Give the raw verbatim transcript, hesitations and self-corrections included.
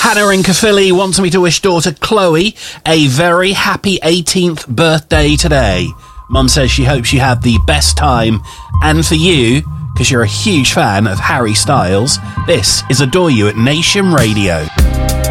Hannah in Caerphilly wants me to wish daughter Chloe a very happy eighteenth birthday today. Mum says she hopes you have the best time. And for you, because you're a huge fan of Harry Styles, this is Adore You at Nation Radio.